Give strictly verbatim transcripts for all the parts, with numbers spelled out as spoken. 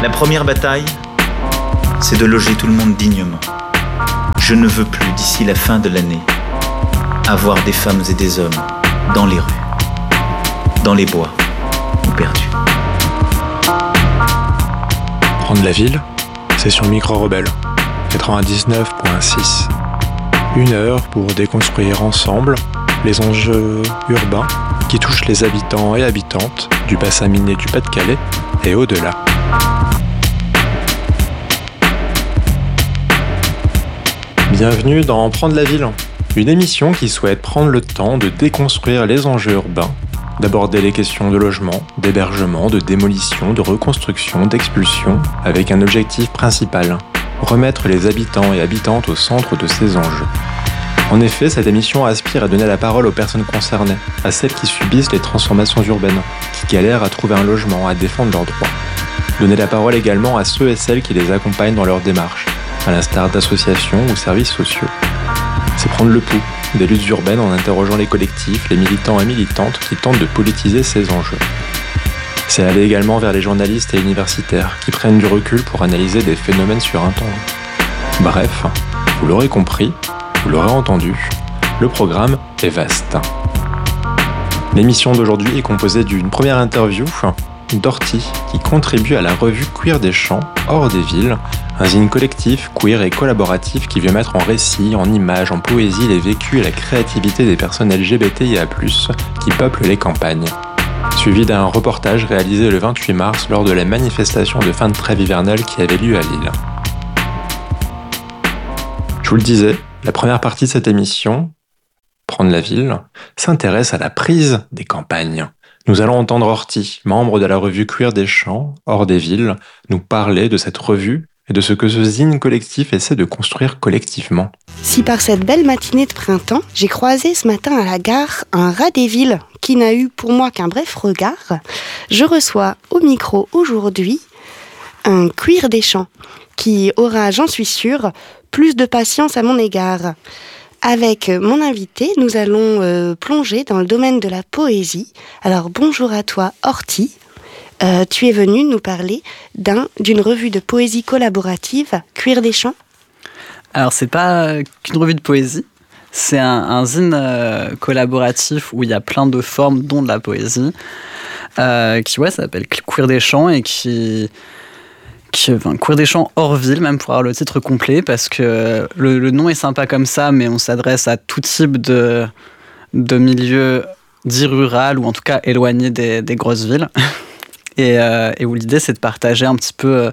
La première bataille, c'est de loger tout le monde dignement. Je ne veux plus, d'ici la fin de l'année, avoir des femmes et des hommes dans les rues, dans les bois ou perdus. Prendre la ville, c'est sur Micro Rebelle, quatre-vingt-dix-neuf virgule six. Une heure pour déconstruire ensemble les enjeux urbains qui touchent les habitants et habitantes du bassin minier du Pas-de-Calais et au-delà. Bienvenue dans Prendre la ville, une émission qui souhaite prendre le temps de déconstruire les enjeux urbains, d'aborder les questions de logement, d'hébergement, de démolition, de reconstruction, d'expulsion, avec un objectif principal, remettre les habitants et habitantes au centre de ces enjeux. En effet, cette émission aspire à donner la parole aux personnes concernées, à celles qui subissent les transformations urbaines, qui galèrent à trouver un logement, à défendre leurs droits. Donner la parole également à ceux et celles qui les accompagnent dans leur démarche, à l'instar d'associations ou services sociaux. C'est prendre le pouls des luttes urbaines en interrogeant les collectifs, les militants et militantes qui tentent de politiser ces enjeux. C'est aller également vers les journalistes et universitaires qui prennent du recul pour analyser des phénomènes sur un temps. Bref, vous l'aurez compris, vous l'aurez entendu, le programme est vaste. L'émission d'aujourd'hui est composée d'une première interview d'Orti, qui contribue à la revue Queer des Champs, hors des villes, un zine collectif, queer et collaboratif qui veut mettre en récit, en images, en poésie les vécus et la créativité des personnes L G B T I A plus, qui peuplent les campagnes. Suivi d'un reportage réalisé le vingt-huit mars lors de la manifestation de fin de trêve hivernale qui avait lieu à Lille. Je vous le disais, la première partie de cette émission, Prendre la ville, s'intéresse à la prise des campagnes. Nous allons entendre Orti, membre de la revue Queer des Champs, hors des villes, nous parler de cette revue et de ce que ce zine collectif essaie de construire collectivement. Si par cette belle matinée de printemps, j'ai croisé ce matin à la gare un rat des villes qui n'a eu pour moi qu'un bref regard, je reçois au micro aujourd'hui un Queer des Champs qui aura, j'en suis sûre, plus de patience à mon égard. Avec mon invité, nous allons euh, plonger dans le domaine de la poésie. Alors bonjour à toi, Orti. Euh, tu es venu nous parler d'un, d'une revue de poésie collaborative, Queer des Champs. Alors c'est pas qu'une revue de poésie, c'est un, un zine euh, collaboratif où il y a plein de formes, dont de la poésie, euh, qui ouais, ça s'appelle Queer des Champs et qui... Qui, enfin, Queer des Champs hors ville, même pour avoir le titre complet, parce que le, le nom est sympa comme ça, mais on s'adresse à tout type de, de milieux dits rural ou en tout cas éloignés des, des grosses villes. Et, euh, et où l'idée c'est de partager un petit peu euh,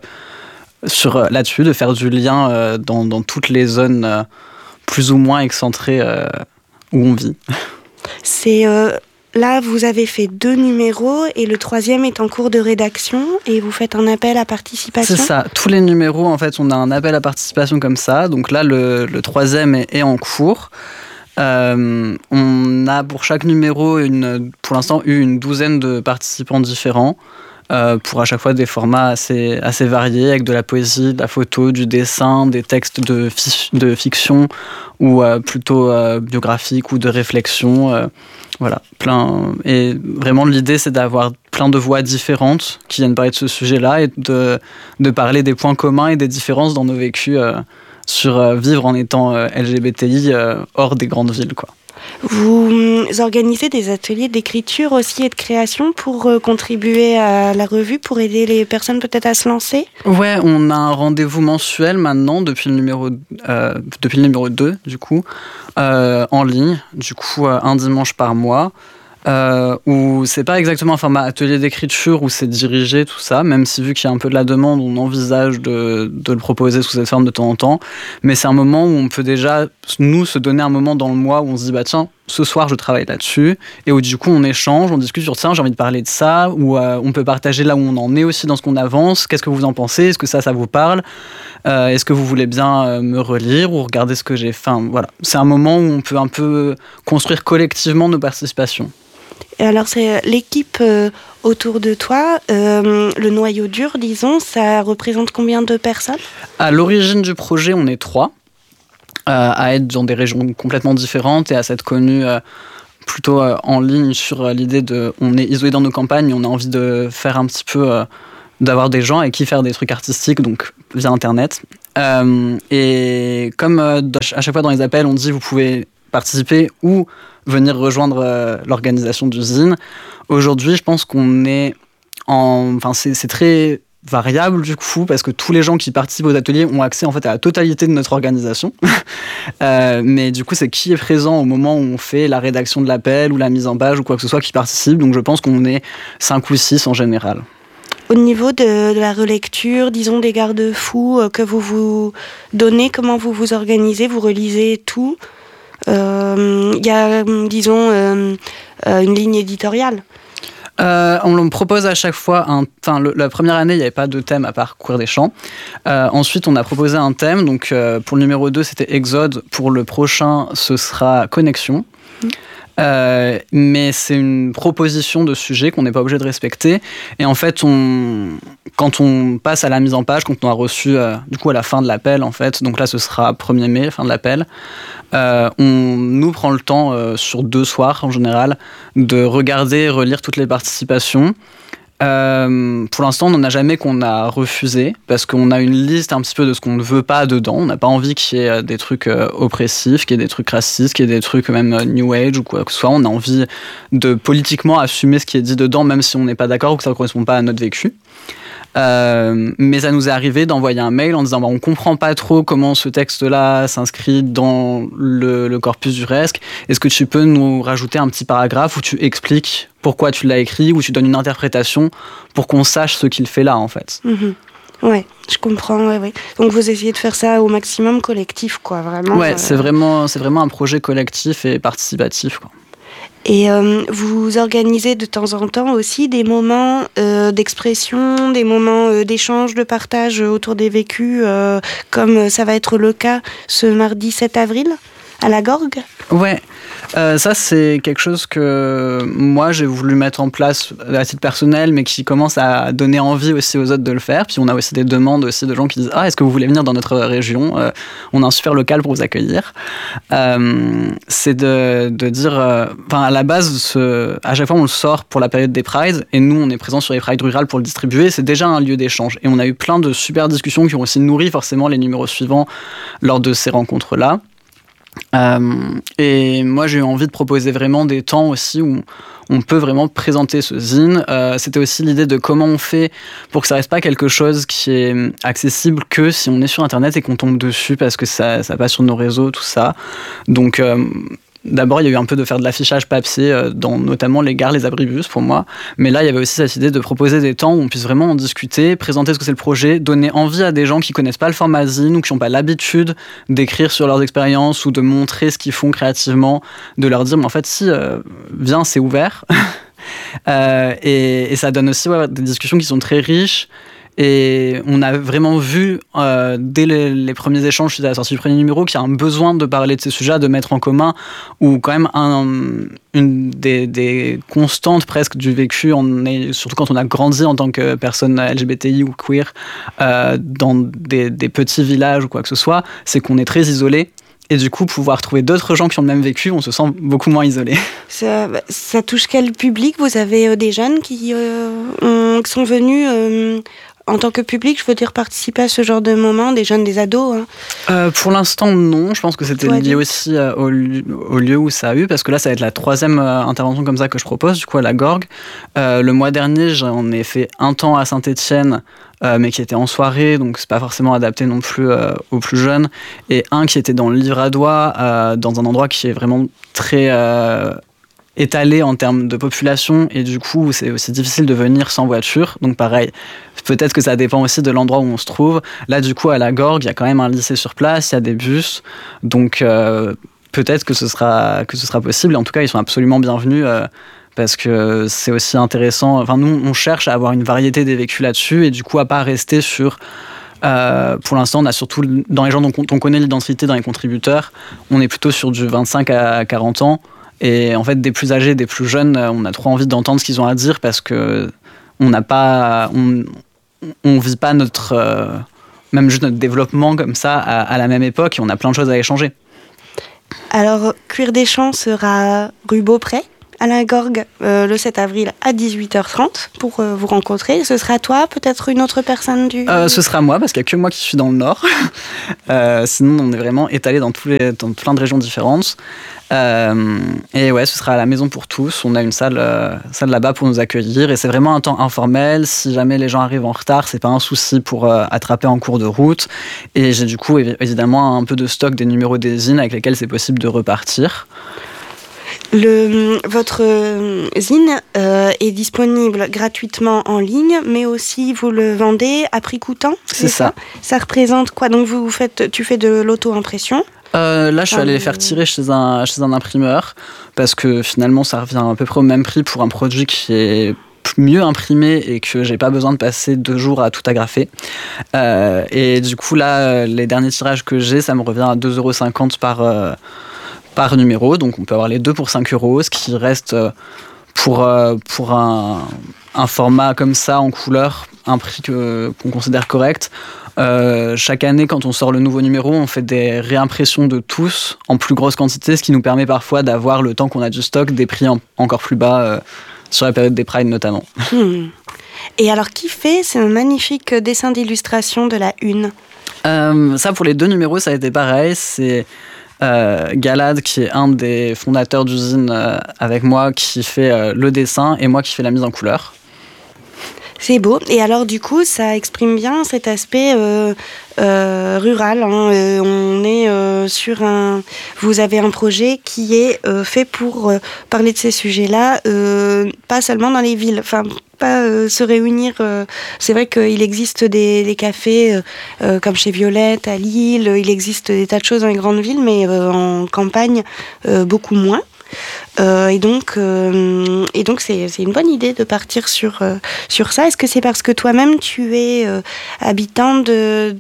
sur, là-dessus, de faire du lien euh, dans, dans toutes les zones euh, plus ou moins excentrées euh, où on vit. C'est... Euh... Là, vous avez fait deux numéros et le troisième est en cours de rédaction et vous faites un appel à participation. C'est ça. Tous les numéros, en fait, on a un appel à participation comme ça. Donc là, le, le troisième est, est en cours. Euh, on a pour chaque numéro, une, pour l'instant, eu une douzaine de participants différents. Euh, pour à chaque fois des formats assez, assez variés, avec de la poésie, de la photo, du dessin, des textes de, fi- de fiction ou euh, plutôt euh, biographiques ou de réflexion. Euh, voilà, plein. Et vraiment, l'idée, c'est d'avoir plein de voix différentes qui viennent parler de ce sujet-là et de, de parler des points communs et des différences dans nos vécus euh, sur euh, vivre en étant euh, L G B T I euh, hors des grandes villes, quoi. Vous organisez des ateliers d'écriture aussi et de création pour euh, contribuer à la revue, pour aider les personnes peut-être à se lancer ? Ouais, on a un rendez-vous mensuel maintenant depuis le numéro, euh, depuis le numéro deux, du coup, euh, en ligne, du coup, euh, un dimanche par mois, euh, où c'est pas exactement un format atelier d'écriture où c'est dirigé, tout ça, même si vu qu'il y a un peu de la demande, on envisage de, de le proposer sous cette forme de temps en temps, mais c'est un moment où on peut déjà, nous, se donner un moment dans le mois où on se dit, bah tiens, ce soir je travaille là-dessus, et où du coup on échange, on discute sur tiens, j'ai envie de parler de ça, ou euh, on peut partager là où on en est aussi dans ce qu'on avance, qu'est-ce que vous en pensez, est-ce que ça, ça vous parle, euh, est-ce que vous voulez bien euh, me relire ou regarder ce que j'ai fait, enfin, voilà. C'est un moment où on peut un peu construire collectivement nos participations. Et alors c'est l'équipe euh, autour de toi, euh, le noyau dur, disons, ça représente combien de personnes ? À l'origine du projet, on est trois, euh, à être dans des régions complètement différentes et à s'être connus euh, plutôt euh, en ligne sur euh, l'idée de... On est isolés dans nos campagnes, on a envie de faire un petit peu... Euh, d'avoir des gens avec qui faire des trucs artistiques, donc via Internet. Euh, et comme euh, à chaque fois dans les appels, on dit vous pouvez participer ou venir rejoindre euh, l'organisation du zine, aujourd'hui, je pense qu'on est en... Enfin, c'est, c'est très variable du coup, parce que tous les gens qui participent aux ateliers ont accès en fait à la totalité de notre organisation. euh, mais du coup, c'est qui est présent au moment où on fait la rédaction de l'appel ou la mise en page ou quoi que ce soit qui participe. Donc je pense qu'on est cinq ou six en général. Au niveau de, de la relecture, disons des garde-fous euh, que vous vous donnez, comment vous vous organisez, vous relisez tout. Il euh, y a, disons, euh, euh, une ligne éditoriale. Euh, on me propose à chaque fois un. Enfin, le, la première année, il n'y avait pas de thème à part Queer des Champs. Euh, ensuite, on a proposé un thème. Donc, euh, pour le numéro deux, c'était Exode. Pour le prochain, ce sera Connexion. Mmh. Euh, mais c'est une proposition de sujet qu'on n'est pas obligé de respecter. Et en fait, on, quand on passe à la mise en page, quand on a reçu, euh, du coup, à la fin de l'appel, en fait, donc là, ce sera premier mai, fin de l'appel, euh, on nous prend le temps, euh, sur deux soirs, en général, de regarder et relire toutes les participations. Euh, pour l'instant, on n'en a jamais qu'on a refusé, parce qu'on a une liste un petit peu de ce qu'on ne veut pas dedans. On n'a pas envie qu'il y ait des trucs euh, oppressifs, qu'il y ait des trucs racistes, qu'il y ait des trucs même euh, New Age ou quoi que ce soit. On a envie de politiquement assumer ce qui est dit dedans, même si on n'est pas d'accord ou que ça ne correspond pas à notre vécu. Euh, mais ça nous est arrivé d'envoyer un mail en disant bah, on comprend pas trop comment ce texte-là s'inscrit dans le, le corpus du R E S C. Est-ce que tu peux nous rajouter un petit paragraphe où tu expliques pourquoi tu l'as écrit, où tu donnes une interprétation pour qu'on sache ce qu'il fait là en fait. Mmh. Ouais, je comprends. Ouais, ouais. Donc vous essayez de faire ça au maximum collectif, quoi, vraiment. Ouais, euh... c'est vraiment, c'est vraiment un projet collectif et participatif, quoi. Et euh, vous organisez de temps en temps aussi des moments euh, d'expression, des moments euh, d'échange, de partage autour des vécus, euh, comme ça va être le cas ce mardi sept avril à la Gorgue. Ouais, euh, ça c'est quelque chose que moi j'ai voulu mettre en place à titre personnel, mais qui commence à donner envie aussi aux autres de le faire. Puis on a aussi des demandes aussi de gens qui disent « Ah, est-ce que vous voulez venir dans notre région euh, On a un super local pour vous accueillir. Euh, » C'est de, de dire... Enfin, euh, à la base, ce, à chaque fois on le sort pour la période des Prides, et nous on est présents sur les Prides rurales pour le distribuer. C'est déjà un lieu d'échange. Et on a eu plein de super discussions qui ont aussi nourri forcément les numéros suivants lors de ces rencontres-là. Euh, et moi j'ai eu envie de proposer vraiment des temps aussi où on peut vraiment présenter ce zine. Euh, c'était aussi l'idée de comment on fait pour que ça reste pas quelque chose qui est accessible que si on est sur internet et qu'on tombe dessus parce que ça, ça passe sur nos réseaux, tout ça. Donc euh, d'abord, il y a eu un peu de faire de l'affichage papier dans notamment les gares, les abribus pour moi. Mais là, il y avait aussi cette idée de proposer des temps où on puisse vraiment en discuter, présenter ce que c'est le projet, donner envie à des gens qui connaissent pas le format zine ou qui n'ont pas l'habitude d'écrire sur leurs expériences ou de montrer ce qu'ils font créativement, de leur dire, mais en fait, si, euh, viens, c'est ouvert. euh, et, et ça donne aussi ouais, des discussions qui sont très riches. Et on a vraiment vu, euh, dès les, les premiers échanges suite à la sortie du premier numéro, qu'il y a un besoin de parler de ces sujets, de mettre en commun, où quand même un, une des, des constantes presque du vécu, on est, surtout quand on a grandi en tant que personne L G B T I ou queer, euh, dans des, des petits villages ou quoi que ce soit, c'est qu'on est très isolé. Et du coup, pouvoir trouver d'autres gens qui ont le même vécu, on se sent beaucoup moins isolé. Ça, ça touche quel public ? Vous avez euh, des jeunes qui, euh, ont, qui sont venus... Euh en tant que public, je veux dire, participer à ce genre de moment, des jeunes, des ados hein. euh, Pour l'instant, non. Je pense que c'était lié aussi euh, au, au lieu où ça a eu, parce que là, ça va être la troisième euh, intervention comme ça que je propose, du coup, à la Gorgue. Euh, le mois dernier, j'en ai fait un temps à Saint-Étienne, euh, mais qui était en soirée, donc c'est pas forcément adapté non plus euh, aux plus jeunes. Et un qui était dans le Livradois, euh, dans un endroit qui est vraiment très... Euh, étalé en termes de population et du coup c'est aussi difficile de venir sans voiture, donc pareil, peut-être que ça dépend aussi de l'endroit où on se trouve. Là du coup à la Gorgue il y a quand même un lycée sur place, il y a des bus, donc euh, peut-être que ce sera, que ce sera possible, et en tout cas ils sont absolument bienvenus euh, parce que c'est aussi intéressant, enfin nous on cherche à avoir une variété des vécus là-dessus et du coup à pas rester sur Euh, pour l'instant, on a surtout dans les gens dont on connaît l'identité dans les contributeurs, on est plutôt sur du vingt-cinq à quarante ans. Et en fait, des plus âgés, des plus jeunes, on a trop envie d'entendre ce qu'ils ont à dire parce que on n'a pas, on, on vit pas notre, euh, même juste notre développement comme ça à, à la même époque et on a plein de choses à échanger. Alors, Queer des Champs sera rue Beaupré à la Gorgue euh, le sept avril à dix-huit heures trente pour euh, vous rencontrer. Ce sera toi, peut-être une autre personne du... Euh, ce sera moi, parce qu'il n'y a que moi qui suis dans le Nord. euh, sinon, on est vraiment étalé dans, tous les, dans plein de régions différentes. Euh, et ouais, ce sera à la Maison pour tous. On a une salle, euh, salle là-bas pour nous accueillir. Et c'est vraiment un temps informel. Si jamais les gens arrivent en retard, c'est pas un souci pour euh, attraper en cours de route. Et j'ai du coup, évidemment, un peu de stock des numéros des zines avec lesquels c'est possible de repartir. Le, votre euh, zine euh, est disponible gratuitement en ligne, mais aussi vous le vendez à prix coûtant. C'est, c'est ça. ça. Ça représente quoi? Donc vous faites, tu fais de l'auto-impression? Euh, là, je suis allé les faire tirer chez un, chez un imprimeur parce que finalement, ça revient à peu près au même prix pour un produit qui est mieux imprimé et que j'ai pas besoin de passer deux jours à tout agrafer. Euh, et du coup, là, les derniers tirages que j'ai, ça me revient à deux euros cinquante par, euh, par numéro. Donc, on peut avoir les deux pour cinq euros, ce qui reste pour, euh, pour un, un format comme ça en couleur, un prix que, qu'on considère correct. Euh, chaque année, quand on sort le nouveau numéro, on fait des réimpressions de tous en plus grosse quantité, ce qui nous permet parfois d'avoir, le temps qu'on a du stock, des prix en, encore plus bas, euh, sur la période des Pride notamment. Hmm. Et alors, qui fait ce magnifique dessin d'illustration de la une? euh, Ça, pour les deux numéros, ça a été pareil. C'est euh, Galad, qui est un des fondateurs d'Usine euh, avec moi, qui fait euh, le dessin, et moi qui fais la mise en couleur. C'est beau. Et alors, du coup, ça exprime bien cet aspect euh, euh, rural. Hein. Euh, on est euh, sur un... Vous avez un projet qui est euh, fait pour euh, parler de ces sujets-là, euh, pas seulement dans les villes. Enfin, pas euh, se réunir. Euh, c'est vrai qu'il existe des, des cafés euh, euh, comme chez Violette, à Lille. Il existe des tas de choses dans les grandes villes, mais euh, en campagne, euh, beaucoup moins. Euh, et donc, euh, et donc c'est, c'est une bonne idée de partir sur, euh, sur ça. Est-ce que c'est parce que toi-même, tu es euh, habitant de,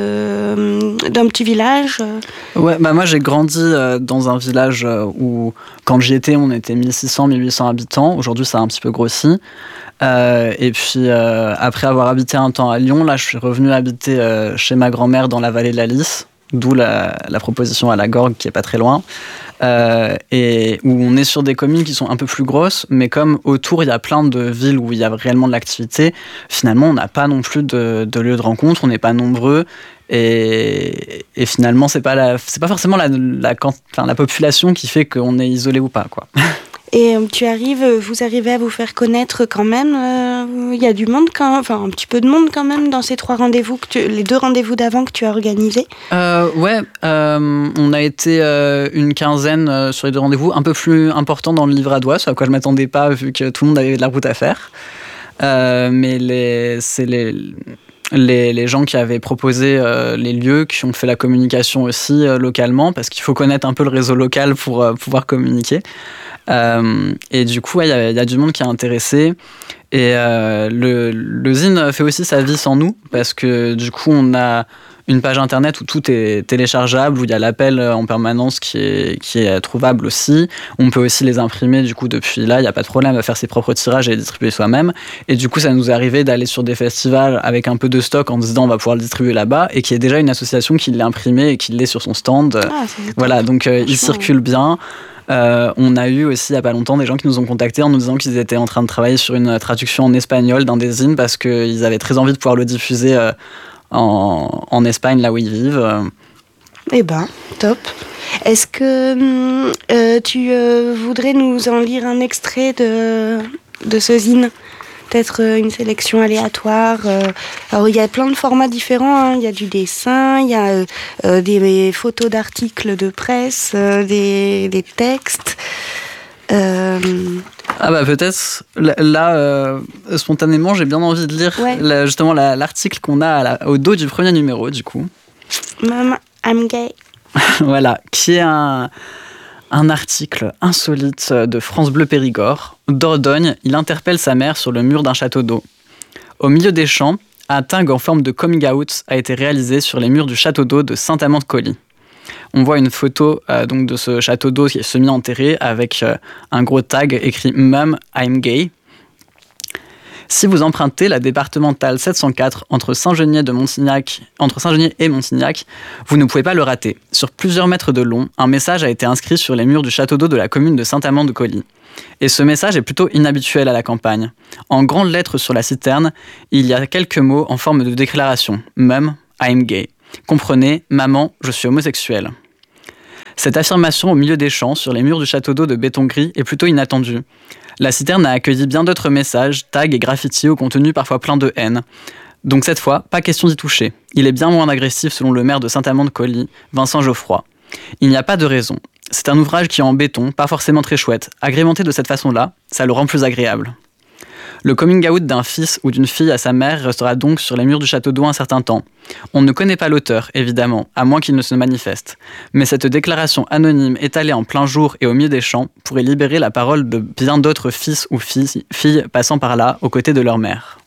de, d'un petit village? Ouais, bah moi j'ai grandi euh, dans un village euh, où, quand j'y étais, on était mille six cents, mille huit cents habitants. Aujourd'hui, ça a un petit peu grossi. Euh, et puis, euh, après avoir habité un temps à Lyon, là, je suis revenu habiter euh, chez ma grand-mère dans la vallée de la Lys, d'où la, la proposition à la Gorgue, qui est pas très loin. Euh, et où on est sur des communes qui sont un peu plus grosses, mais comme autour il y a plein de villes où il y a réellement de l'activité, finalement on n'a pas non plus de, de lieu de rencontre, on n'est pas nombreux, et, et finalement c'est pas, la, c'est pas forcément la, la, enfin, la population qui fait qu'on est isolé ou pas, quoi. Et tu arrives, vous arrivez à vous faire connaître quand même. Il euh, y a du monde, quand, enfin un petit peu de monde quand même dans ces trois rendez-vous, que tu, les deux rendez-vous d'avant que tu as organisés. Euh, ouais, euh, on a été euh, une quinzaine euh, sur les deux rendez-vous, un peu plus important dans le Livradois, ce à quoi je m'attendais pas vu que tout le monde avait de la route à faire. Euh, mais les, c'est les Les, les gens qui avaient proposé euh, les lieux, qui ont fait la communication aussi euh, localement, parce qu'il faut connaître un peu le réseau local pour euh, pouvoir communiquer. Euh, et du coup, il ouais, y, y a du monde qui est intéressé. Et euh, le, le zine fait aussi sa vie sans nous, parce que du coup, on a une page internet où tout est téléchargeable, où il y a l'appel en permanence qui est, qui est trouvable aussi. On peut aussi les imprimer du coup depuis là, il n'y a pas de problème à faire ses propres tirages et les distribuer soi-même. Et du coup, ça nous est arrivé d'aller sur des festivals avec un peu de stock en se disant on va pouvoir le distribuer là-bas, et qu'il y ait déjà une association qui l'a imprimé et qui l'est sur son stand. Ah, voilà, donc euh, il circule bien. Euh, on a eu aussi il n'y a pas longtemps des gens qui nous ont contactés en nous disant qu'ils étaient en train de travailler sur une traduction en espagnol d'un des zines parce qu'ils avaient très envie de pouvoir le diffuser euh, en, en Espagne, là où ils vivent. Eh ben, top. Est-ce que euh, tu euh, voudrais nous en lire un extrait de, de ce zine ? Peut-être une sélection aléatoire. Alors, il y a plein de formats différents. Hein. Il y a du dessin, il y a euh, des photos d'articles de presse, euh, des, des textes. Euh... Ah bah peut-être, là, euh, spontanément, j'ai bien envie de lire ouais. la, justement la, l'article qu'on a à la, au dos du premier numéro, du coup. Mom, I'm gay. Voilà, qui est un... Un article insolite de France Bleu Périgord. Dordogne, il interpelle sa mère sur le mur d'un château d'eau. Au milieu des champs, un tag en forme de coming out a été réalisé sur les murs du château d'eau de Saint-Amand-de-Coly. On voit une photo euh, donc de ce château d'eau qui est semi-enterré avec euh, un gros tag écrit « Mum, I'm gay ». Si vous empruntez la départementale sept cent quatre entre Saint-Geniez de Montignac, entre Saint-Geniez et Montignac, vous ne pouvez pas le rater. Sur plusieurs mètres de long, un message a été inscrit sur les murs du château d'eau de la commune de Saint-Amand-de-Coly. Et ce message est plutôt inhabituel à la campagne. En grandes lettres sur la citerne, il y a quelques mots en forme de déclaration. Mum, I'm gay. Comprenez, maman, je suis homosexuel. Cette affirmation au milieu des champs, sur les murs du château d'eau de béton gris, est plutôt inattendue. La citerne a accueilli bien d'autres messages, tags et graffitis au contenu parfois plein de haine. Donc cette fois, pas question d'y toucher. Il est bien moins agressif selon le maire de Saint-Amand-de-Coly, Vincent Geoffroy. Il n'y a pas de raison. C'est un ouvrage qui est en béton, pas forcément très chouette. Agrémenté de cette façon-là, ça le rend plus agréable. Le coming out d'un fils ou d'une fille à sa mère restera donc sur les murs du château d'eau un certain temps. On ne connaît pas l'auteur, évidemment, à moins qu'il ne se manifeste. Mais cette déclaration anonyme étalée en plein jour et au milieu des champs pourrait libérer la parole de bien d'autres fils ou filles, filles passant par là, aux côtés de leur mère.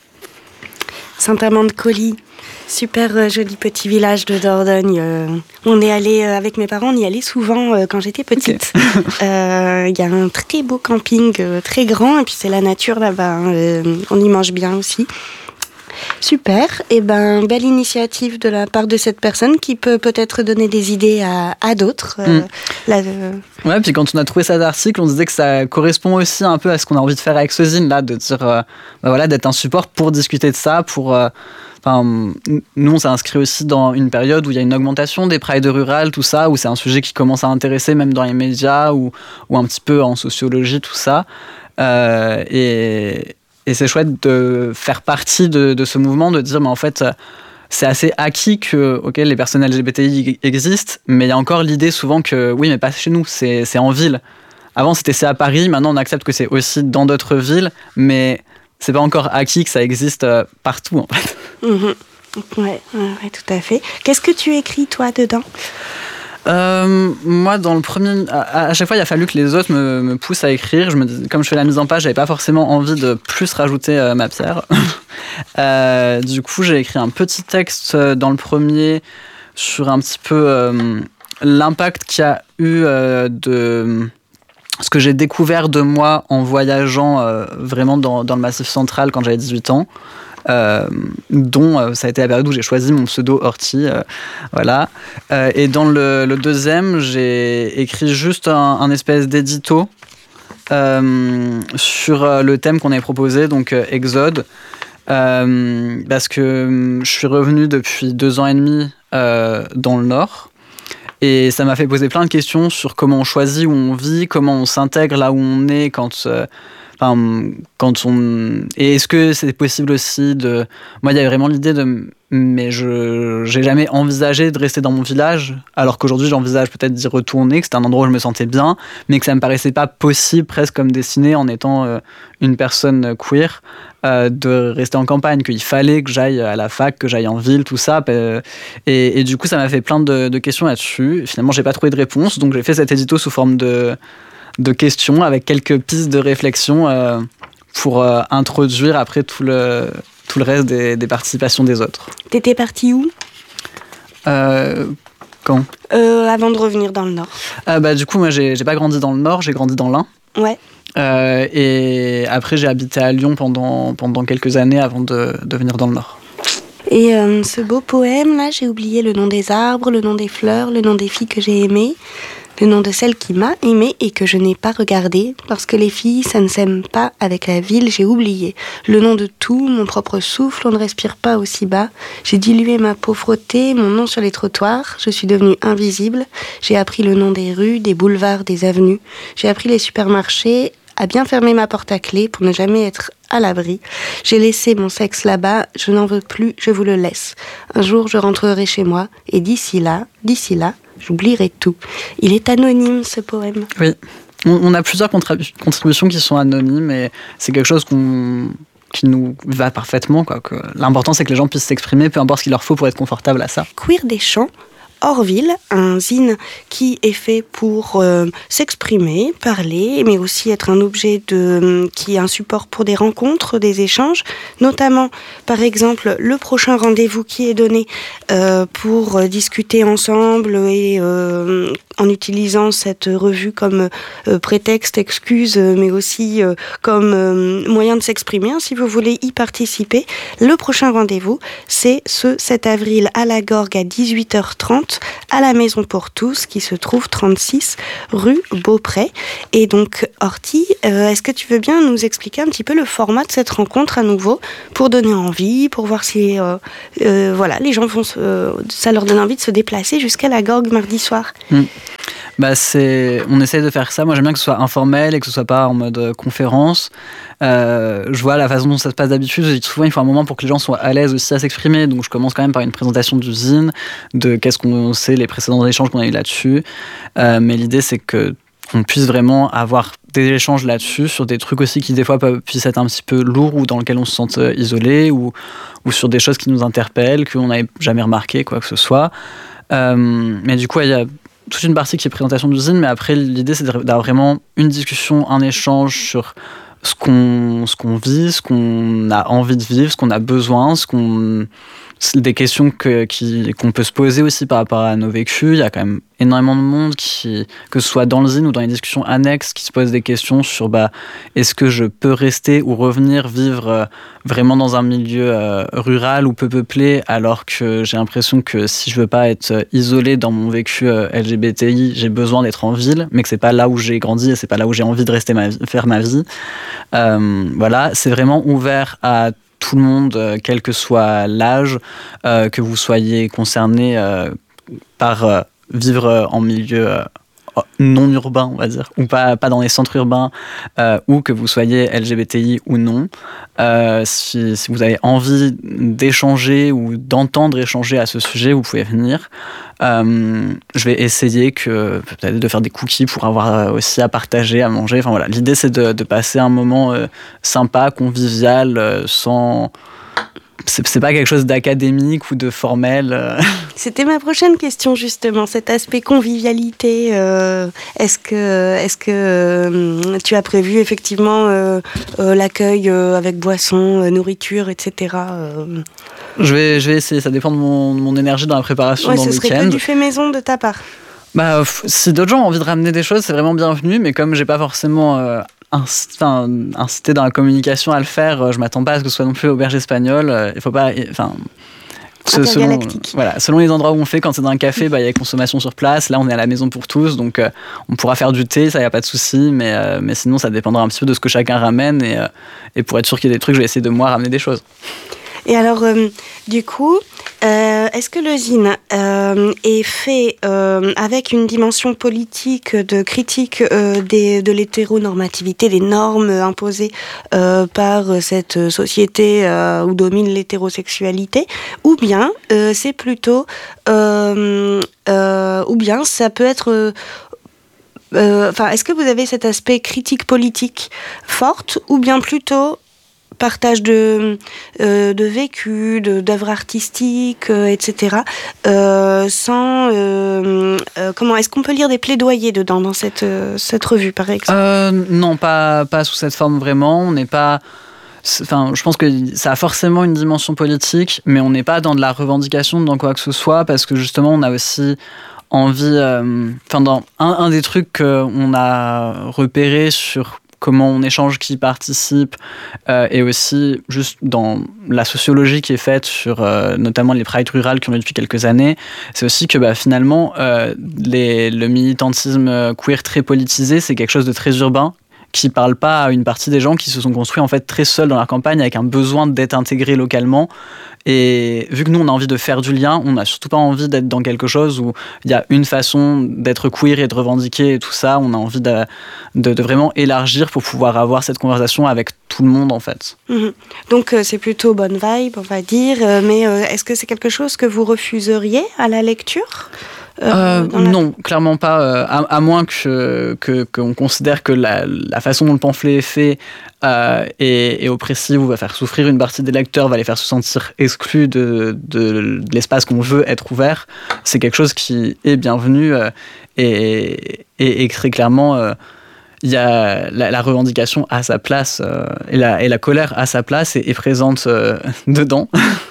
Saint-Amand-de-Coly, super euh, joli petit village de Dordogne. Euh, on est allé euh, avec mes parents, on y allait souvent euh, quand j'étais petite. Il okay. euh, y a un très beau camping, euh, très grand, et puis c'est la nature là-bas. Hein, euh, on y mange bien aussi. Super, et ben belle initiative de la part de cette personne qui peut peut-être donner des idées à, à d'autres. Euh, mm. là, euh... Ouais, puis quand on a trouvé cet article, on se disait que ça correspond aussi un peu à ce qu'on a envie de faire avec ce zine là, de dire, euh, bah voilà, d'être un support pour discuter de ça, pour. Euh, Enfin, nous, on s'est inscrit aussi dans une période où il y a une augmentation des prides rurales, tout ça, où c'est un sujet qui commence à intéresser même dans les médias ou, ou un petit peu en sociologie, tout ça. Euh, et, et c'est chouette de faire partie de, de ce mouvement, de dire, mais en fait, c'est assez acquis que okay, les personnes L G B T I existent, mais il y a encore l'idée souvent que, oui, mais pas chez nous, c'est, c'est en ville. Avant, c'était c'est à Paris, maintenant, on accepte que c'est aussi dans d'autres villes, mais c'est pas encore acquis que ça existe partout, en fait. Mmh. Ouais, ouais, tout à fait. Qu'est-ce que tu écris, toi, dedans ? Euh, moi, dans le premier, à, à chaque fois, il a fallu que les autres me, me poussent à écrire. Je me, comme je fais la mise en page, j'avais pas forcément envie de plus rajouter euh, ma pierre. euh, du coup, j'ai écrit un petit texte dans le premier sur un petit peu euh, l'impact qu'il y a eu euh, de ce que j'ai découvert de moi en voyageant euh, vraiment dans, dans le Massif central quand j'avais dix-huit ans. Euh, dont euh, ça a été la période où j'ai choisi mon pseudo Horty, euh, voilà. Euh, et dans le, le deuxième, j'ai écrit juste un, un espèce d'édito euh, sur euh, le thème qu'on avait proposé, donc euh, Exode, euh, parce que euh, je suis revenu depuis deux ans et demi euh, dans le Nord. Et ça m'a fait poser plein de questions sur comment on choisit où on vit, comment on s'intègre là où on est quand, euh, enfin, quand on... Et est-ce que c'est possible aussi de... Moi, il y avait vraiment l'idée de... Mais je j'ai jamais envisagé de rester dans mon village, alors qu'aujourd'hui, j'envisage peut-être d'y retourner, que c'était un endroit où je me sentais bien, mais que ça me paraissait pas possible, presque comme dessiné en étant euh, une personne queer, euh, de rester en campagne, qu'il fallait que j'aille à la fac, que j'aille en ville, tout ça. Euh, et, et du coup, ça m'a fait plein de, de questions là-dessus. Finalement, j'ai pas trouvé de réponse, donc j'ai fait cet édito sous forme de, de questions, avec quelques pistes de réflexion euh, pour euh, introduire après tout le... tout le reste des, des participations des autres. T'étais partie où ? euh, Quand euh, Avant de revenir dans le Nord. euh, bah, Du coup, moi, j'ai, j'ai pas grandi dans le Nord, j'ai grandi dans l'Ain. Ouais. Euh, et après, j'ai habité à Lyon pendant, pendant quelques années avant de, de venir dans le Nord. Et euh, ce beau poème, là, j'ai oublié le nom des arbres, le nom des fleurs, le nom des filles que j'ai aimées, le nom de celle qui m'a aimée et que je n'ai pas regardée, parce que les filles, ça ne s'aime pas avec la ville, j'ai oublié. Le nom de tout, mon propre souffle, on ne respire pas aussi bas. J'ai dilué ma peau frottée, mon nom sur les trottoirs, je suis devenue invisible. J'ai appris le nom des rues, des boulevards, des avenues. J'ai appris les supermarchés, à bien fermer ma porte à clé pour ne jamais être à l'abri. J'ai laissé mon sexe là-bas, je n'en veux plus, je vous le laisse. Un jour, je rentrerai chez moi, et d'ici là, d'ici là, j'oublierai tout. Il est anonyme, ce poème. Oui, on, on a plusieurs contribu- contributions qui sont anonymes, et c'est quelque chose qu'on, qui nous va parfaitement, quoi. Que l'important, c'est que les gens puissent s'exprimer, peu importe ce qu'il leur faut pour être confortable à ça. Queer des champs, Hors-Ville, un zine qui est fait pour euh, s'exprimer, parler, mais aussi être un objet de, qui est un support pour des rencontres, des échanges, notamment, par exemple, le prochain rendez-vous qui est donné euh, pour euh, discuter ensemble et euh, en utilisant cette revue comme euh, prétexte, excuse, mais aussi euh, comme euh, moyen de s'exprimer, hein, si vous voulez y participer. Le prochain rendez-vous, c'est ce sept avril à la Gorgue à dix-huit heures trente à la Maison pour tous qui se trouve trente-six rue Beaupré. Et donc, Horty, euh, est-ce que tu veux bien nous expliquer un petit peu le format de cette rencontre à nouveau pour donner envie, pour voir si euh, euh, voilà, les gens vont se, euh, ça leur donne envie de se déplacer jusqu'à la Gorgue mardi soir. Mmh. Bah c'est, on essaie de faire ça. Moi, j'aime bien que ce soit informel et que ce soit pas en mode euh, conférence. Euh, je vois la façon dont ça se passe d'habitude. Je dis souvent, il faut un moment pour que les gens soient à l'aise aussi à s'exprimer. Donc, je commence quand même par une présentation du zine, de qu'est-ce qu'on sait, les précédents échanges qu'on a eu là-dessus. Euh, mais l'idée, c'est que on puisse vraiment avoir des échanges là-dessus, sur des trucs aussi qui des fois peuvent, puissent être un petit peu lourds ou dans lesquels on se sente isolé, ou, ou sur des choses qui nous interpellent, qu'on n'avait jamais remarqué, quoi que ce soit. Euh, mais du coup, il y a toute une partie qui est présentation d'usine, mais après l'idée c'est d'avoir vraiment une discussion, un échange sur ce qu'on, ce qu'on vit, ce qu'on a envie de vivre, ce qu'on a besoin, ce qu'on, des questions que, qui, qu'on peut se poser aussi par rapport à nos vécus. Il y a quand même énormément de monde, qui, que ce soit dans le zine ou dans les discussions annexes, qui se posent des questions sur bah, est-ce que je peux rester ou revenir vivre euh, vraiment dans un milieu euh, rural ou peu peuplé, alors que j'ai l'impression que si je veux pas être isolé dans mon vécu euh, L G B T I, j'ai besoin d'être en ville, mais que c'est pas là où j'ai grandi et c'est pas là où j'ai envie de rester ma vie, faire ma vie. Euh, voilà, c'est vraiment ouvert à tout le monde, euh, quel que soit l'âge, euh, que vous soyez concerné euh, par euh, vivre en milieu euh, non urbain, on va dire, ou pas, pas dans les centres urbains, euh, ou que vous soyez L G B T I ou non. Euh, si, si vous avez envie d'échanger ou d'entendre échanger à ce sujet, vous pouvez venir. Euh, je vais essayer que, peut-être de faire des cookies pour avoir aussi à partager, à manger. Enfin, voilà. L'idée, c'est de, de passer un moment euh, sympa, convivial, euh, sans... C'est, c'est pas quelque chose d'académique ou de formel. Euh. C'était ma prochaine question, justement, cet aspect convivialité. Euh, est-ce que, est-ce que euh, tu as prévu effectivement euh, euh, l'accueil euh, avec boissons, euh, nourriture, et cetera euh... je, vais, je vais essayer, ça dépend de mon, mon énergie dans la préparation ouais, dans le week-end. Ce serait que du fait maison de ta part. Bah, si d'autres gens ont envie de ramener des choses, c'est vraiment bienvenu, mais comme j'ai pas forcément... Euh, Enfin, incité dans la communication à le faire, je m'attends pas à ce que ce soit non plus auberge espagnole. Il faut pas, enfin, selon, voilà, selon les endroits où on fait, quand c'est dans un café, bah il y a consommation sur place. Là, on est à la Maison pour tous, donc euh, on pourra faire du thé, ça y a pas de souci. Mais euh, mais sinon, ça dépendra un petit peu de ce que chacun ramène et euh, et pour être sûr qu'il y ait des trucs, je vais essayer de moi ramener des choses. Et alors, euh, du coup, euh, est-ce que le zine euh, est fait euh, avec une dimension politique de critique euh, des, de l'hétéronormativité, des normes imposées euh, par cette société euh, où domine l'hétérosexualité, ou bien euh, c'est plutôt, euh, euh, ou bien ça peut être... Euh, enfin, est-ce que vous avez cet aspect critique politique forte, ou bien plutôt partage de, euh, de vécu, de, d'œuvres artistiques, euh, et cetera. Euh, sans, euh, euh, comment est-ce qu'on peut lire des plaidoyers dedans dans cette, euh, cette revue, par exemple euh, Non, pas, pas sous cette forme vraiment. On n'est pas. Enfin, je pense que ça a forcément une dimension politique, mais on n'est pas dans de la revendication, dans quoi que ce soit, parce que justement, on a aussi envie. Euh, enfin, dans un, un des trucs qu'on a repéré sur comment on échange, qui participe, euh, et aussi juste dans la sociologie qui est faite sur euh, notamment les prides rurales qui ont eu depuis quelques années, c'est aussi que bah, finalement euh, les, le militantisme queer très politisé, c'est quelque chose de très urbain, qui ne parle pas à une partie des gens qui se sont construits en fait très seuls dans leur campagne avec un besoin d'être intégrés localement. Et vu que nous on a envie de faire du lien, on n'a surtout pas envie d'être dans quelque chose où il y a une façon d'être queer et de revendiquer et tout ça. On a envie de, de, de vraiment élargir pour pouvoir avoir cette conversation avec tout le monde en fait. Mmh. Donc euh, c'est plutôt bonne vibe on va dire, euh, mais euh, est-ce que c'est quelque chose que vous refuseriez à la lecture ? euh, euh, Non, la... clairement pas, euh, à, à moins que, que, qu'on considère que la, la façon dont le pamphlet est fait euh, est, est oppressive ou va faire souffrir une partie des lecteurs, va les faire se sentir exclus de, de, de l'espace qu'on veut être ouvert. C'est quelque chose qui est bienvenu euh, et, et, et très clairement... Euh, il y a la, la revendication à sa place euh, et, la, et la colère à sa place est, est présente euh, dedans.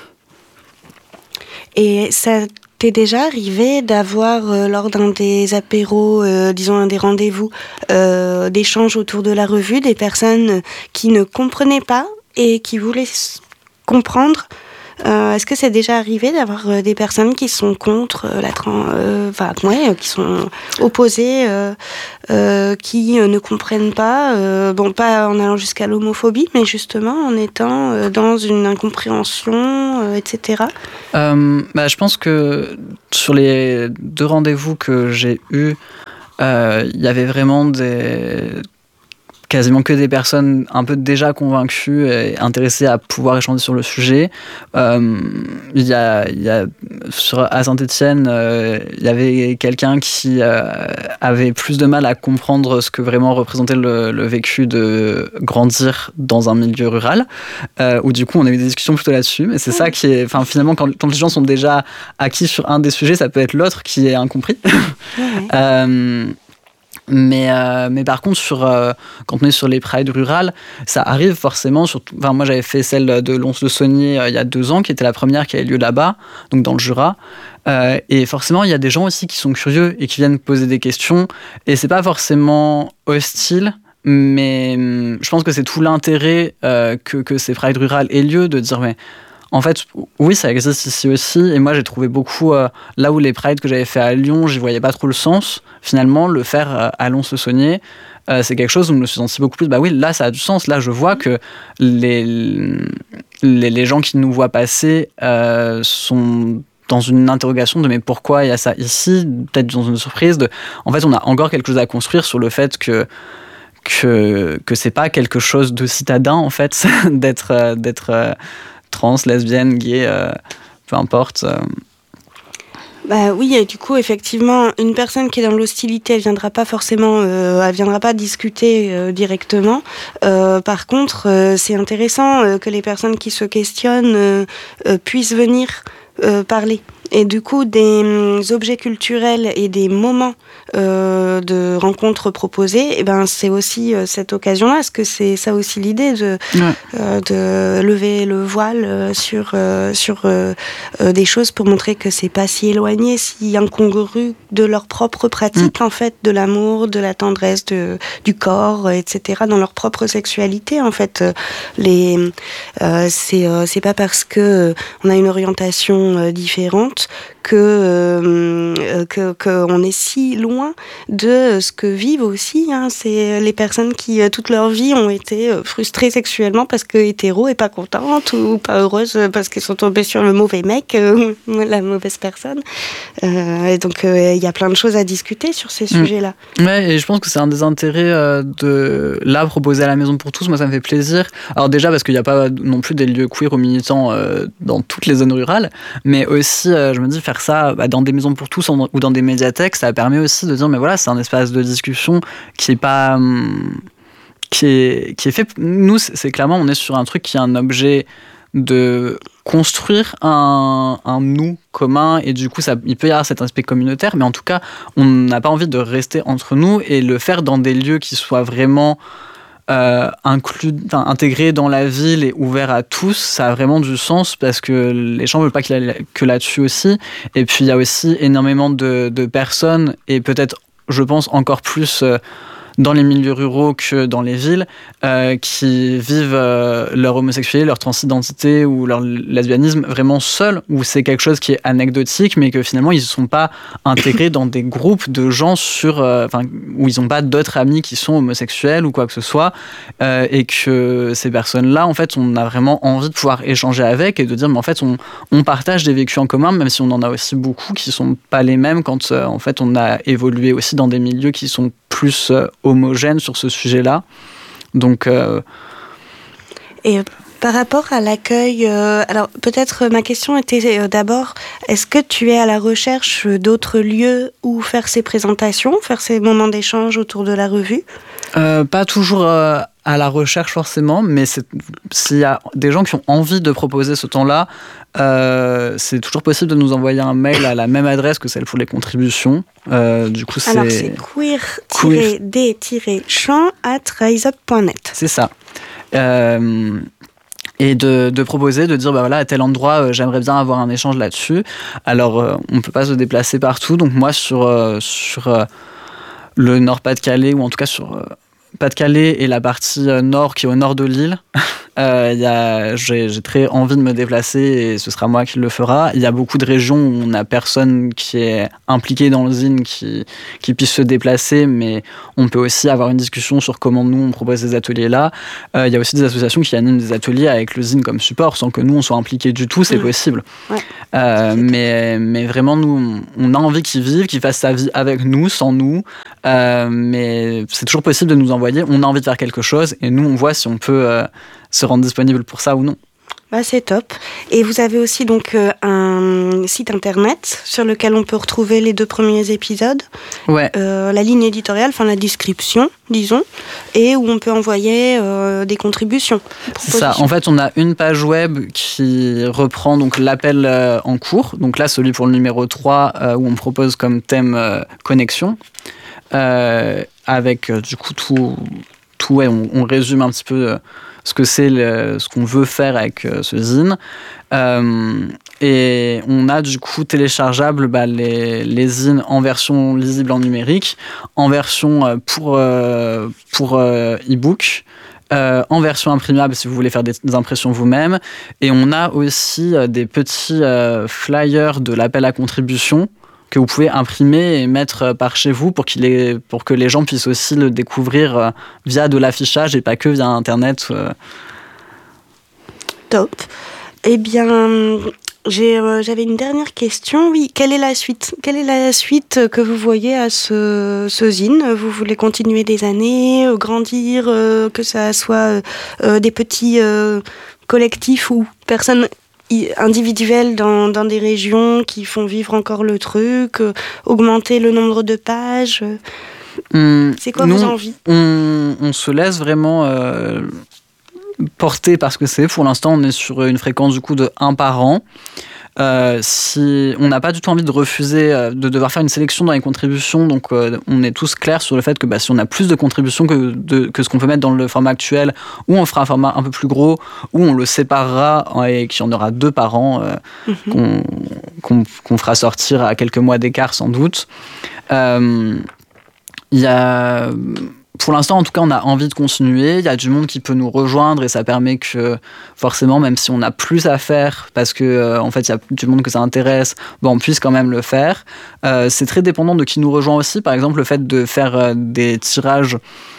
Et ça t'est déjà arrivé d'avoir, euh, lors d'un des apéros, euh, disons un des rendez-vous, euh, d'échanges autour de la revue, des personnes qui ne comprenaient pas et qui voulaient s- comprendre. Euh, est-ce que c'est déjà arrivé d'avoir euh, des personnes qui sont contre euh, la trans, euh, enfin ouais, qui sont opposées, euh, euh, qui euh, ne comprennent pas, euh, bon pas en allant jusqu'à l'homophobie, mais justement en étant euh, dans une incompréhension, euh, et cetera. Euh, bah, je pense que sur les deux rendez-vous que j'ai eus, il euh, y avait vraiment des quasiment que des personnes un peu déjà convaincues et intéressées à pouvoir échanger sur le sujet. Euh, il y a, il y a, sur, à Saint-Étienne, euh, il y avait quelqu'un qui euh, avait plus de mal à comprendre ce que vraiment représentait le, le vécu de grandir dans un milieu rural, euh, où du coup on a eu des discussions plutôt là-dessus, mais c'est mmh. ça qui est... Enfin, finalement, quand, quand les gens sont déjà acquis sur un des sujets, ça peut être l'autre qui est incompris. Mmh. euh, Mais, euh, mais par contre, sur, euh, quand on est sur les prides rurales, ça arrive forcément. Surtout, enfin, moi, j'avais fait celle de Lons-le-Saunier euh, il y a deux ans, qui était la première qui a eu lieu là-bas, donc dans le Jura. Euh, et forcément, il y a des gens aussi qui sont curieux et qui viennent poser des questions. Et c'est pas forcément hostile, mais hum, je pense que c'est tout l'intérêt euh, que, que ces prides rurales aient lieu, de dire mais en fait, oui, ça existe ici aussi. Et moi, j'ai trouvé beaucoup... Euh, là où les prides que j'avais fait à Lyon, j'y voyais pas trop le sens. Finalement, le faire euh, à Lons-le-Saunier, euh, c'est quelque chose où je me suis senti beaucoup plus... Bah oui, là, ça a du sens. Là, je vois que les, les, les gens qui nous voient passer euh, sont dans une interrogation de mais pourquoi il y a ça ici, peut-être dans une surprise. De, en fait, on a encore quelque chose à construire sur le fait que que, que c'est pas quelque chose de citadin, en fait, d'être... Euh, d'être euh, trans, lesbienne, gay, euh, peu importe. Euh. Bah oui, et du coup, effectivement, une personne qui est dans l'hostilité, elle viendra pas forcément, euh, elle viendra pas discuter euh, directement. Euh, par contre, euh, c'est intéressant euh, que les personnes qui se questionnent euh, euh, puissent venir euh, parler. Et du coup, des euh, objets culturels et des moments euh, de rencontres proposés, eh ben, c'est aussi euh, cette occasion-là. Est-ce que c'est ça aussi l'idée de, ouais. euh, de lever le voile euh, sur, euh, sur euh, euh, des choses pour montrer que c'est pas si éloigné, si incongru de leur propre pratique, mmh. en fait, de l'amour, de la tendresse, de, du corps, et cetera, dans leur propre sexualité, en fait. Les, euh, c'est, euh, c'est pas parce que euh, on a une orientation euh, différente que euh, que qu'on est si loin de ce que vivent aussi hein, c'est les personnes qui euh, toute leur vie ont été euh, frustrées sexuellement parce que hétéro et pas contentes ou pas heureuses parce qu'elles sont tombées sur le mauvais mec euh, la mauvaise personne euh, et donc il euh, y a plein de choses à discuter sur ces mmh. sujets-là. Ouais, et je pense que c'est un des intérêts euh, de là proposer à la Maison pour tous. Moi ça me fait plaisir, alors déjà parce qu'il n'y a pas non plus des lieux queer ou militants euh, dans toutes les zones rurales, mais aussi euh, je me dis faire ça bah, dans des maisons pour tous en, ou dans des médiathèques, ça permet aussi de dire mais voilà, c'est un espace de discussion qui est pas hum, qui est qui est fait. Nous c'est, c'est clairement on est sur un truc qui est un objet de construire un, un nous commun et du coup ça, il peut y avoir cet aspect communautaire, mais en tout cas on n'a pas envie de rester entre nous et le faire dans des lieux qui soient vraiment Euh, inclus, intégré dans la ville et ouvert à tous, ça a vraiment du sens parce que les gens ne veulent pas qu'il y ait que là-dessus aussi. Et puis il y a aussi énormément de, de personnes et peut-être, je pense, encore plus euh, dans les milieux ruraux que dans les villes, euh, qui vivent euh, leur homosexualité, leur transidentité ou leur lesbianisme vraiment seuls, où c'est quelque chose qui est anecdotique, mais que finalement ils ne sont pas intégrés dans des groupes de gens sur, euh, où ils n'ont pas d'autres amis qui sont homosexuels ou quoi que ce soit, euh, et que ces personnes-là, en fait, on a vraiment envie de pouvoir échanger avec et de dire, mais en fait, on, on partage des vécus en commun, même si on en a aussi beaucoup qui ne sont pas les mêmes quand, euh, en fait, on a évolué aussi dans des milieux qui sont plus euh, homogène sur ce sujet-là. Donc, euh... et Par rapport à l'accueil, euh, alors peut-être ma question était euh, d'abord, est-ce que tu es à la recherche d'autres lieux où faire ces présentations, faire ces moments d'échange autour de la revue ? euh, Pas toujours euh, à la recherche forcément, mais c'est, s'il y a des gens qui ont envie de proposer ce temps-là, euh, c'est toujours possible de nous envoyer un mail à la même adresse que celle pour les contributions. Euh, du coup, c'est... Alors c'est queer-d-champ arobase riseup point net. C'est ça. Euh... Et de, de proposer, de dire, bah voilà, à tel endroit, euh, j'aimerais bien avoir un échange là-dessus. Alors, euh, on ne peut pas se déplacer partout. Donc, moi, sur, euh, sur euh, le Nord-Pas-de-Calais, ou en tout cas sur euh, Pas-de-Calais et la partie euh, nord qui est au nord de l'île, euh, y a, j'ai, j'ai très envie de me déplacer et ce sera moi qui le fera. Il y a beaucoup de régions où on n'a personne qui est impliqué dans le zine qui, qui puisse se déplacer, mais on peut aussi avoir une discussion sur comment nous on propose ces ateliers-là. Euh, il y a aussi des associations qui animent des ateliers avec le zine comme support, sans que nous on soit impliqués du tout, c'est mmh. possible. Ouais. Euh, mais, mais vraiment, nous, on a envie qu'ils vivent, qu'ils fassent sa vie avec nous, sans nous. Euh, mais c'est toujours possible de nous envoyer. On a envie de faire quelque chose et nous on voit si on peut euh, se rendre disponible pour ça ou non. Bah, c'est top. Et vous avez aussi donc euh, un site internet sur lequel on peut retrouver les deux premiers épisodes. Ouais. Euh, la ligne éditoriale, enfin la description, disons, et où on peut envoyer euh, des contributions. C'est ça. En fait, on a une page web qui reprend donc l'appel euh, en cours. Donc là, celui pour le numéro trois, euh, où on propose comme thème euh, connexion. Euh, avec euh, du coup tout, tout ouais, on, on résume un petit peu euh, ce que c'est, le, ce qu'on veut faire avec euh, ce zine. Euh, et on a du coup téléchargeable bah, les, les zines en version lisible en numérique, en version euh, pour, euh, pour euh, e-book, euh, en version imprimable si vous voulez faire des, des impressions vous-même. Et on a aussi euh, des petits euh, flyers de l'appel à contribution que vous pouvez imprimer et mettre par chez vous pour, qu'il ait, pour que les gens puissent aussi le découvrir via de l'affichage et pas que via Internet. Top. Eh bien, j'ai, euh, j'avais une dernière question. Oui, quelle est la suite ? Quelle est la suite que vous voyez à ce, ce zine ? Vous voulez continuer des années, euh, grandir, euh, que ça soit euh, des petits euh, collectifs ou personnes individuels dans, dans des régions qui font vivre encore le truc, euh, augmenter le nombre de pages. Hum, C'est quoi nous, vos envies ? on, on se laisse vraiment euh, porter par ce que c'est. Pour l'instant, on est sur une fréquence du coup de un par an. Euh, si on n'a pas du tout envie de refuser euh, de devoir faire une sélection dans les contributions, donc euh, on est tous clairs sur le fait que bah, si on a plus de contributions que, de, que ce qu'on peut mettre dans le format actuel, ou on fera un format un peu plus gros, ou on le séparera et qu'il y en aura deux par an euh, mm-hmm. qu'on, qu'on, qu'on fera sortir à quelques mois d'écart sans doute. Euh, il y a... Pour l'instant, en tout cas, on a envie de continuer. Il y a du monde qui peut nous rejoindre et ça permet que, forcément, même si on a plus à faire, parce que euh, en fait, il y a du monde que ça intéresse, bon, on puisse quand même le faire. Euh, c'est très dépendant de qui nous rejoint aussi. Par exemple, le fait de faire euh, des tirages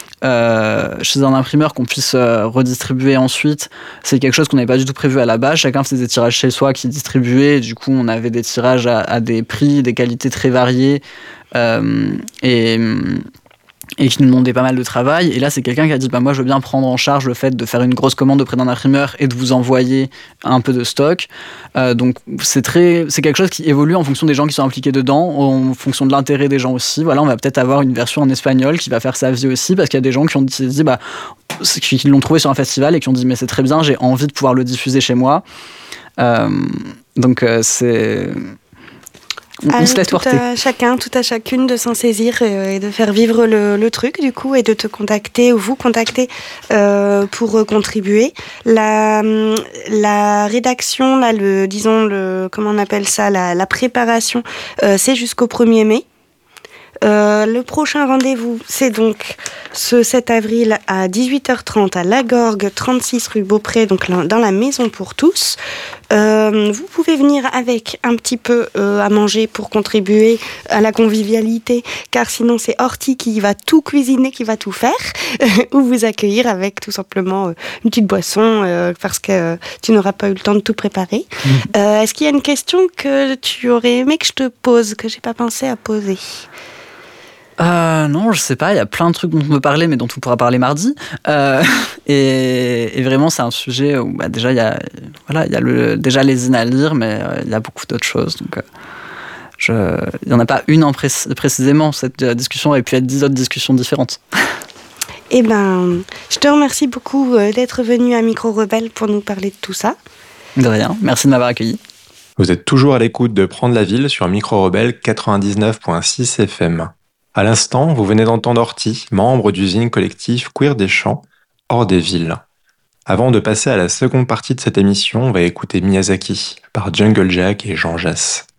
euh, chez un imprimeur qu'on puisse euh, redistribuer ensuite, c'est quelque chose qu'on n'avait pas du tout prévu à la base. Chacun faisait des tirages chez soi qui distribuaient. Et du coup, on avait des tirages à, à des prix, des qualités très variées. Euh, et... et qui nous demandait pas mal de travail. Et là, c'est quelqu'un qui a dit bah, « moi, je veux bien prendre en charge le fait de faire une grosse commande auprès d'un imprimeur et de vous envoyer un peu de stock. Euh, » Donc, c'est, très, c'est quelque chose qui évolue en fonction des gens qui sont impliqués dedans, en fonction de l'intérêt des gens aussi. Voilà, on va peut-être avoir une version en espagnol qui va faire sa vie aussi, parce qu'il y a des gens qui ont dit, bah, qui l'ont trouvé sur un festival et qui ont dit « mais c'est très bien, j'ai envie de pouvoir le diffuser chez moi. Euh, » Donc, euh, c'est... On, on se laisse porter. Tout à chacun, tout à chacune de s'en saisir et, et de faire vivre le, le truc du coup et de te contacter ou vous contacter euh, pour contribuer. La, la rédaction, là, le, disons, le, comment on appelle ça, la, la préparation, euh, c'est jusqu'au premier mai. Euh, le prochain rendez-vous, c'est donc ce sept avril à dix-huit heures trente à La Gorgue, trente-six rue Beaupré, donc dans la Maison pour tous. Euh, vous pouvez venir avec un petit peu euh, à manger pour contribuer à la convivialité, car sinon c'est Horty qui va tout cuisiner, qui va tout faire, ou vous accueillir avec tout simplement euh, une petite boisson, euh, parce que euh, tu n'auras pas eu le temps de tout préparer. Mmh. Euh, est-ce qu'il y a une question que tu aurais aimé que je te pose, que j'ai pas pensé à poser ? Euh, non, je sais pas, il y a plein de trucs dont on peut parler, mais dont on pourra parler mardi. Euh, et, et vraiment, c'est un sujet où bah, déjà, il y a, voilà, il y a le, déjà les zines à lire, mais euh, il y a beaucoup d'autres choses. Donc, euh, je, il n'y en a pas une en pré- précisément. Cette discussion aurait pu être dix autres discussions différentes. Eh ben, je te remercie beaucoup d'être venu à Micro Rebelle pour nous parler de tout ça. De rien, merci de m'avoir accueilli. Vous êtes toujours à l'écoute de Prendre la ville sur Micro Rebelle quatre-vingt-dix-neuf virgule six F M. À l'instant, vous venez d'entendre Horty, membre du zine collectif Queer des Champs, hors des villes. Avant de passer à la seconde partie de cette émission, on va écouter Miyazaki par Jungle Jack et Jean Jass.